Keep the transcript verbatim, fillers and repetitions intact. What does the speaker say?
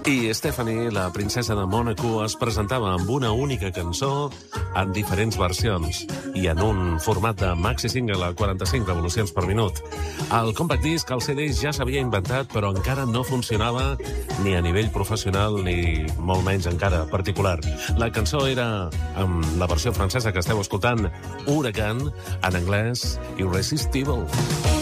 I Stephanie, la princesa de Mònaco, es presentava amb una única cançó en diferents versions i en un format de maxi single a quaranta-cinc revolucions per minut. El compact disc, el C D, ja s'havia inventat, però encara no funcionava ni a nivell professional ni molt menys encara particular. La cançó era, amb la versió francesa que esteu escoltant, Huracan, en anglès, Irresistible.